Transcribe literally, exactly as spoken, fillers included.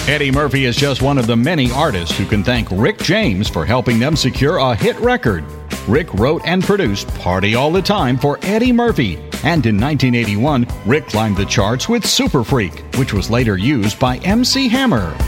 Eddie Murphy is just one of the many artists who can thank Rick James for helping them secure a hit record. Rick wrote and produced Party All the Time for Eddie Murphy, and in nineteen eighty-one, Rick climbed the charts with Super Freak, which was later used by M C Hammer.